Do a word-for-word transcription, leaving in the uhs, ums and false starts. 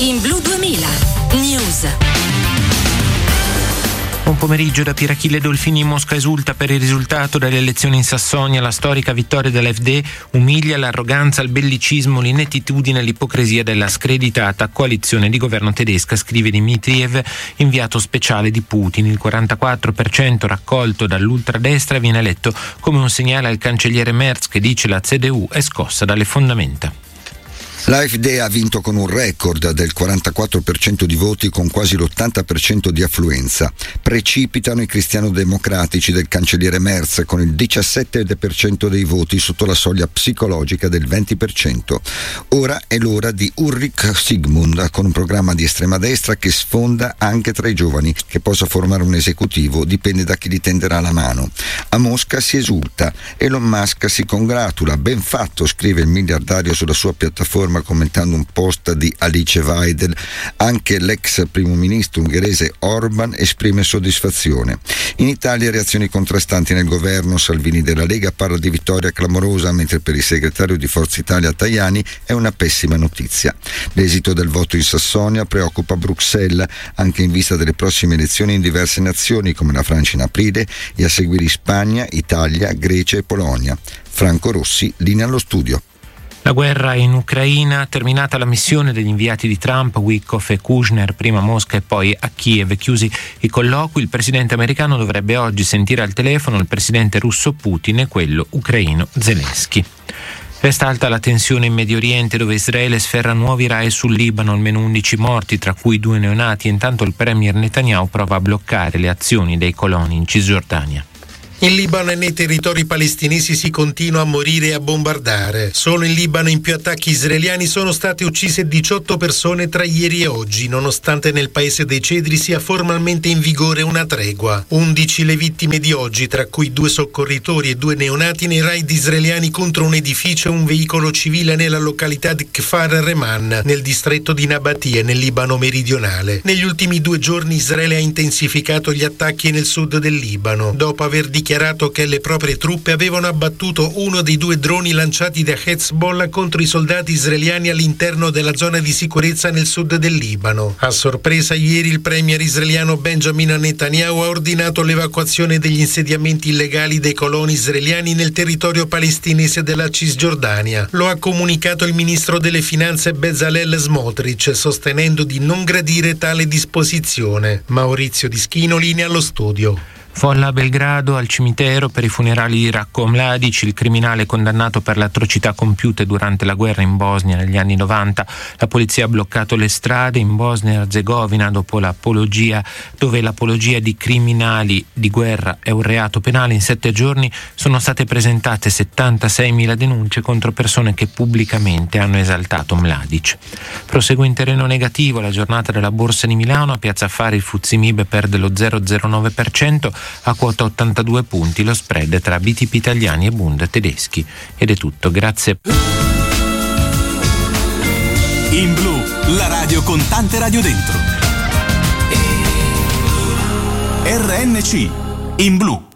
In Blu duemila News. Buon pomeriggio da Pirachille Dolfini. Mosca esulta per il risultato delle elezioni in Sassonia. La storica vittoria dell'A F D umilia l'arroganza, il bellicismo, l'inettitudine e l'ipocrisia della screditata coalizione di governo tedesca, scrive Dmitriev, inviato speciale di Putin. Il quarantaquattro per cento raccolto dall'ultradestra viene letto come un segnale al cancelliere Merz, che dice la C D U è scossa dalle fondamenta. L'A F D ha vinto con un record del quarantaquattro per cento di voti, con quasi l'ottanta per cento di affluenza. Precipitano i cristiano-democratici del cancelliere Merz con il diciassette per cento dei voti, sotto la soglia psicologica del venti per cento. Ora è l'ora di Ulrich Sigmund, con un programma di estrema destra che sfonda anche tra i giovani. Che possa formare un esecutivo dipende da chi gli tenderà la mano. A Mosca si esulta, Elon Musk si congratula. Ben fatto, scrive il miliardario sulla sua piattaforma commentando un post di Alice Weidel. Anche l'ex primo ministro ungherese Orban esprime soddisfazione. In Italia reazioni contrastanti nel governo. Salvini della Lega parla di vittoria clamorosa, mentre per il segretario di Forza Italia Tajani è una pessima notizia. L'esito del voto in Sassonia preoccupa Bruxelles, anche in vista delle prossime elezioni in diverse nazioni come la Francia in aprile, e a seguire Spagna, Italia, Grecia e Polonia. Franco Rossi, linea allo studio. La guerra in Ucraina, terminata la missione degli inviati di Trump, Witkoff e Kushner, prima a Mosca e poi a Kiev. Chiusi i colloqui, il presidente americano dovrebbe oggi sentire al telefono il presidente russo Putin e quello ucraino Zelensky. Resta alta la tensione in Medio Oriente, dove Israele sferra nuovi raid sul Libano, almeno undici morti, tra cui due neonati. Intanto il premier Netanyahu prova a bloccare le azioni dei coloni in Cisgiordania. In Libano e nei territori palestinesi si continua a morire e a bombardare. Solo in Libano in più attacchi israeliani sono state uccise diciotto persone tra ieri e oggi, nonostante nel paese dei cedri sia formalmente in vigore una tregua. undici le vittime di oggi, tra cui due soccorritori e due neonati nei raid israeliani contro un edificio e un veicolo civile nella località di Kfar Reman, nel distretto di Nabatie, nel Libano meridionale. Negli ultimi due giorni Israele ha intensificato gli attacchi nel sud del Libano, dopo aver dichiarato dichiarato che le proprie truppe avevano abbattuto uno dei due droni lanciati da Hezbollah contro i soldati israeliani all'interno della zona di sicurezza nel sud del Libano. A sorpresa, ieri il premier israeliano Benjamin Netanyahu ha ordinato l'evacuazione degli insediamenti illegali dei coloni israeliani nel territorio palestinese della Cisgiordania. Lo ha comunicato il ministro delle finanze Bezalel Smotrich, sostenendo di non gradire tale disposizione. Maurizio Dischino, linea allo studio. Folla a Belgrado, al cimitero per i funerali di Ratko Mladic, il criminale condannato per le atrocità compiute durante la guerra in Bosnia negli anni novanta. La polizia ha bloccato le strade in Bosnia e Erzegovina dopo l'apologia, dove l'apologia di criminali di guerra è un reato penale. In sette giorni sono state presentate settantaseimila denunce contro persone che pubblicamente hanno esaltato Mladic. Prosegue in terreno negativo la giornata della Borsa di Milano. A Piazza Affari il Fuzzi Mib perde lo zero virgola zero nove per cento, a quota ottantadue punti lo spread tra B T P italiani e Bund tedeschi. Ed è tutto, grazie. In Blu, la radio con tante radio dentro. R N C, in Blu.